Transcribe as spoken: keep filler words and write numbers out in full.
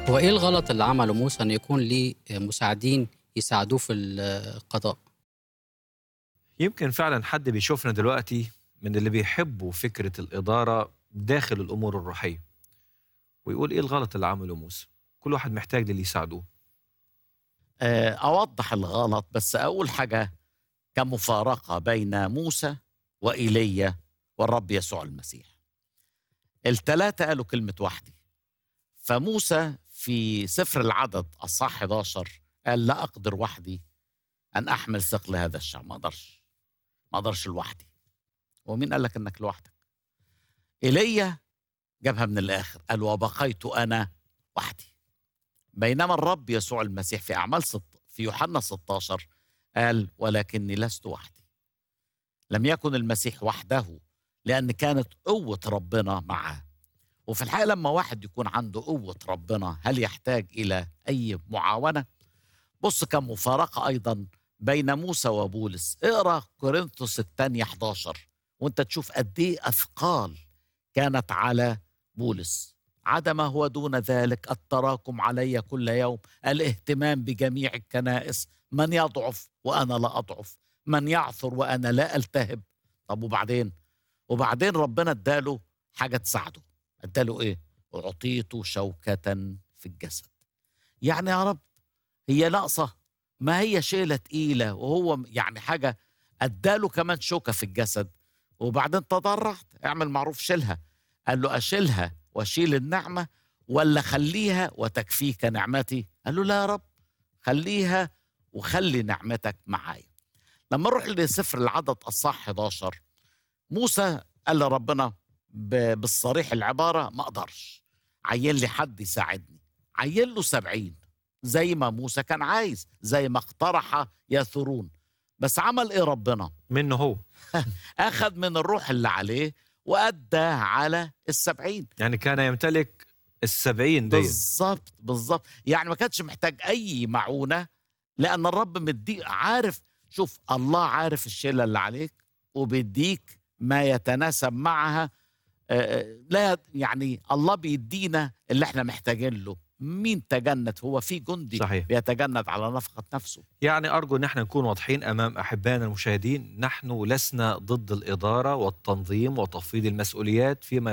هو إيه الغلط اللي عمله موسى إن يكون ليه مساعدين يساعدوه في القضاء؟ يمكن فعلا حد بيشوفنا دلوقتي من اللي بيحبوا فكرة الإدارة داخل الأمور الروحية، ويقول إيه الغلط اللي عمله موسى؟ كل واحد محتاج للي يساعدوه. آه، أوضح الغلط، بس أول حاجة كمفارقة بين موسى وإيليا والرب يسوع المسيح. التلاتة قالوا كلمة وحدي. فموسى في سفر العدد أصحاح حداشر قال: لا أقدر وحدي أن أحمل ثقل هذا الشعب. ما أقدرش ما أقدرش لوحدي. ومين قال لك إنك لوحدك؟ إيليا جابها من الآخر، قال: وبقيت أنا وحدي. بينما الرب يسوع المسيح في أعمال ست في يوحنا ستاشر قال: ولكني لست وحدي. لم يكن المسيح وحده، لأن كانت قوة ربنا معه. وفي الحقيقة لما واحد يكون عنده قوة ربنا، هل يحتاج إلى أي معاونة؟ بص كم مفارقة أيضا بين موسى وبولس. اقرأ كورنثوس الثانية حداشر وانت تشوف قد ايه أثقال كانت على بولس. عدم هو دون ذلك التراكم علي كل يوم، الاهتمام بجميع الكنائس، من يضعف وأنا لا أضعف، من يعثر وأنا لا ألتهب. طب وبعدين وبعدين ربنا اداله حاجة تساعده. اداله ايه؟ أعطيته شوكة في الجسد. يعني يا رب، هي ناقصة؟ ما هي شيلة تقيلة، وهو يعني حاجة. اداله كمان شوكة في الجسد. وبعدين تضرعت: اعمل معروف شيلها. قال له: أشيلها وأشيل النعمة، ولا خليها وتكفيك نعمتي؟ قال له: لا يا رب، خليها وخلي نعمتك معايا. لما نروح لسفر العدد الصح حداشر، موسى قال لربنا ب- بالصريح العبارة: ما أقدرش، عين لي حد يساعدني. عين له سبعين زي ما موسى كان عايز، زي ما اقترح يثرون. بس عمل ايه ربنا؟ منه هو. أخذ من الروح اللي عليه وأدى على السبعين. يعني كان يمتلك السبعين دي. بالظبط بالظبط. يعني ما كانش محتاج أي معونة، لأن الرب مديك. عارف، شوف، الله عارف الشيلة اللي عليك وبيديك ما يتناسب معها. آه، آه، لا يعني الله بيدينا اللي احنا محتاجين له. مين تجند؟ هو في جندي صحيح. بيتجند على نفقة نفسه. يعني أرجو أن احنا نكون واضحين أمام أحبائنا المشاهدين، نحن لسنا ضد الإدارة والتنظيم وتفويض المسؤوليات فيما